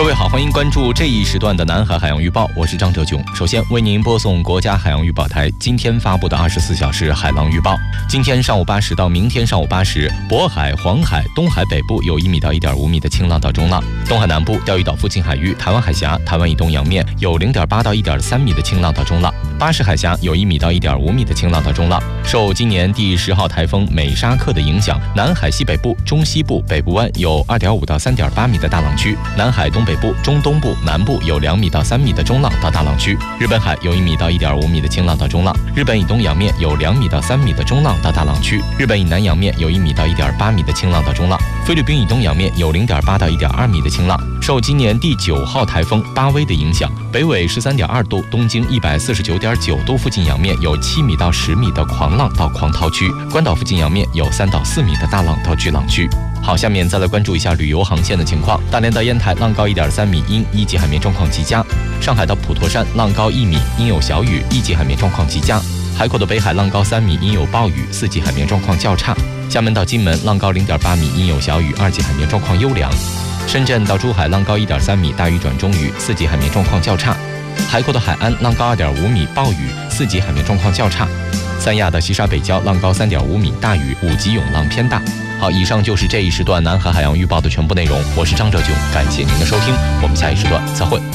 各位好，欢迎关注这一时段的南海海洋预报，我是张哲炯。首先为您播送国家海洋预报台今天发布的24小时海浪预报。今天上午8时到明天上午8时，渤海、黄海、东海北部有1米到1.5米的清浪到中浪；东海南部、钓鱼岛附近海域、台湾海峡、台湾以东洋面有0.8到1.3米的清浪到中浪；巴士海峡有1米到1.5米的清浪到中浪。受今年第10号台风美沙克的影响，南海西北部、中西部、北部湾有2.5到3.8米的大浪区，南海东北部、中东部、南部有2米到3米的中浪到大浪区，日本海有1米到1.5米的清浪到中浪，日本以东洋面有2米到3米的中浪到大浪区，日本以南洋面有1米到1.8米的清浪到中浪，菲律宾以东洋面有0.8到1.2米的清浪。受今年第9号台风巴威的影响，北纬13.2度、东经149.9度附近洋面有7米到10米的狂浪到狂涛区，关岛附近洋面有3到4米的大浪到巨浪区。好，下面再来关注一下旅游航线的情况。大连到烟台浪高1.3米，因一级海面状况极佳；上海到普陀山浪高1米，因有小雨，一级海面状况极佳；海口的北海浪高3米，因有暴雨，4级海面状况较差；厦门到金门浪高0.8米，因有小雨，2级海面状况优良；深圳到珠海浪高1.3米，大雨转中雨，4级海面状况较差；海口的海安浪高2.5米，暴雨，4级海面状况较差；三亚的西沙北礁浪高3.5米，大雨，5级涌浪偏大。好，以上就是这一时段南海海洋预报的全部内容。我是张哲炯，感谢您的收听，我们下一时段再会。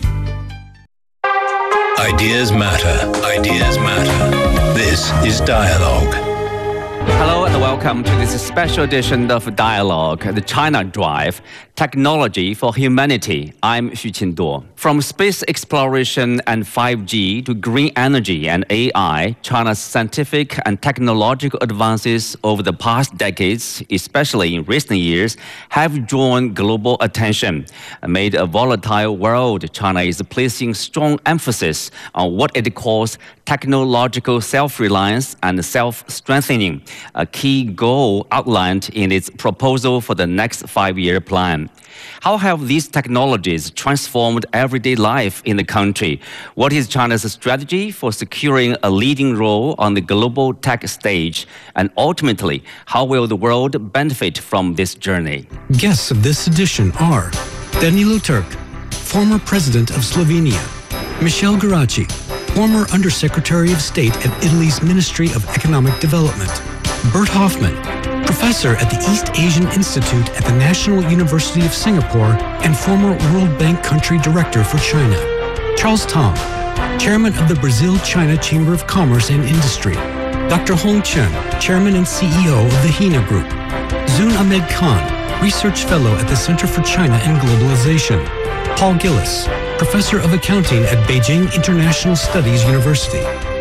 Ideas matter. Ideas matter. This is Dialogue. Hello and welcome to this special edition of Dialogue, the China Drive, Technology for Humanity. I'm Xu Qinduo. From space exploration and 5G to green energy and AI, China's scientific and technological advances over the past decades, especially in recent years, have drawn global attention. Amid a volatile world, China is placing strong emphasis on what it calls technological self-reliance and self-strengthening, a key goal outlined in its proposal for the next 5-year plan. How have these technologies transformed everyday life in the country? What is China's strategy for securing a leading role on the global tech stage? And ultimately, how will the world benefit from this journey? Guests of this edition are Danilo Turk, former president of Slovenia; Michel Geraci, former Undersecretary of State at Italy's Ministry of Economic Development; Bert Hoffman, professor at the East Asian Institute at the National University of Singapore and former World Bank country director for China; Charles Tong, chairman of the Brazil-China Chamber of Commerce and Industry; Dr. Hong Chen, chairman and CEO of the Hina Group; Zun Ahmed Khan, research fellow at the Center for China and Globalization; Paul Gillis, professor of accounting at Beijing International Studies University.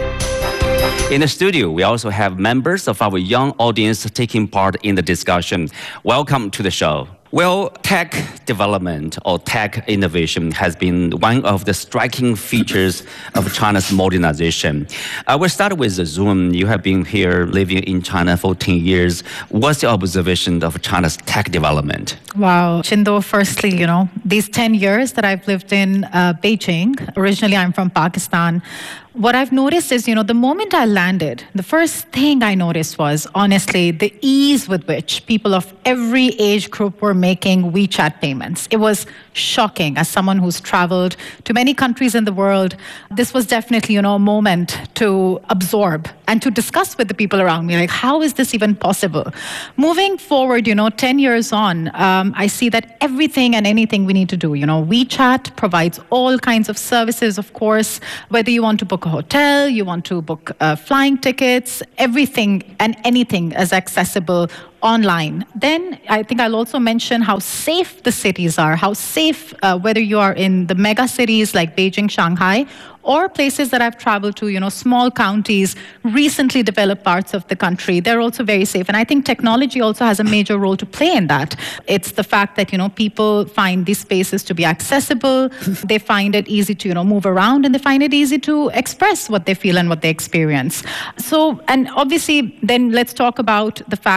In the studio, we also have members of our young audience taking part in the discussion. Welcome to the show. Well, tech development or tech innovation has been one of the striking features of China's modernization. We'll start with Zun. You have been here living in China for 10 years. What's your observation of China's tech development? Wow, Chindo, firstly, these 10 years that I've lived in Beijing, originally I'm from Pakistan, what I've noticed is, the moment I landed, the first thing I noticed was, honestly, the ease with which people of every age group were making WeChat payments. It was shocking. As someone who's traveled to many countries in the world, this was definitely, a moment to absorb and to discuss with the people around me, like, how is this even possible? Moving forward, 10 years on, I see that everything and anything we need to do, WeChat provides all kinds of services, of course, whether you want to book a hotel, you want to book flying tickets, everything and anything is accessible online. Then I think I'll also mention how safe the cities are, how safe, whether you are in the mega cities like Beijing, Shanghai, or places that I've traveled to, small counties, recently developed parts of the country, they're also very safe. And I think technology also has a major role to play in that. It's the fact that, people find these spaces to be accessible, they find it easy to, move around, and they find it easy to express what they feel and what they experience. So, and obviously, then let's talk about the fact that, which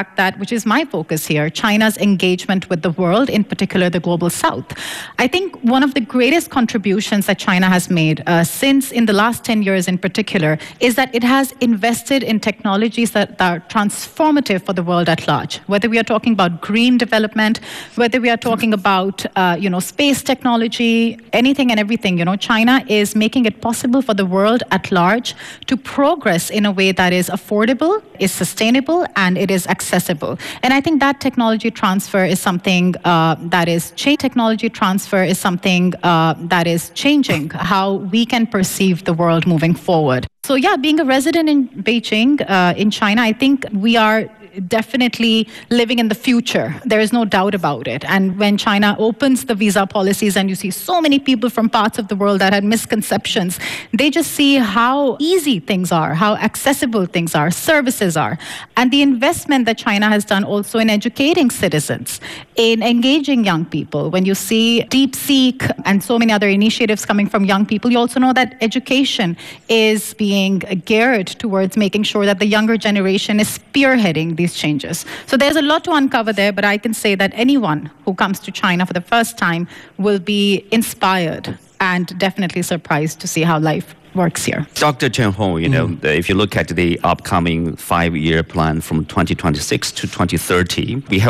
which is my focus here, China's engagement with the world, in particular the global south. I think one of the greatest contributions that China has made since in the last 10 years in particular is that it has invested in technologies that are transformative for the world at large. Whether we are talking about green development, whether we are talking about space technology, anything and everything, China is making it possible for the world at large to progress in a way that is affordable, is sustainable, and it is accessible. And I think that technology transfer is something that is changing how we can perceive the world moving forward. So yeah, being a resident in Beijing, in China, I think we are definitely living in the future. There is no doubt about it. And when China opens the visa policies and you see so many people from parts of the world that had misconceptions, they just see how easy things are, how accessible things are, services are. And the investment that China has done also in educating citizens, in engaging young people. When you see DeepSeek and so many other initiatives coming from young people, you also know that education is being geared towards making sure that the younger generation is spearheading these changes. So there's a lot to uncover there, but I can say that anyone who comes to China for the first time will be inspired and definitely surprised to see how life works here. Dr. Chen Hong, if you look at the upcoming 5-year plan from 2026 to 2030, we have